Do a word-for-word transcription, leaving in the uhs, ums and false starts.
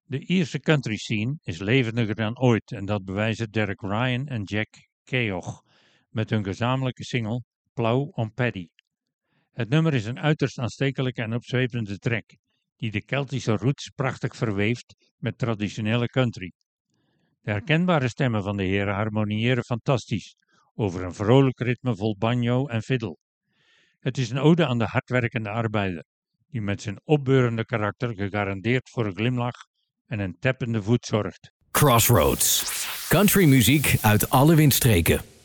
De Ierse country scene is levendiger dan ooit en dat bewijzen Derek Ryan en Jack Keogh met hun gezamenlijke single Plough on Paddy. Het nummer is een uiterst aanstekelijke en opzwepende track die de Keltische roots prachtig verweeft met traditionele country. De herkenbare stemmen van de heren harmoniëren fantastisch over een vrolijk ritme vol banjo en fiddle. Het is een ode aan de hardwerkende arbeider, die met zijn opbeurende karakter gegarandeerd voor een glimlach en een tappende voet zorgt. Crossroads. Country muziek uit alle windstreken.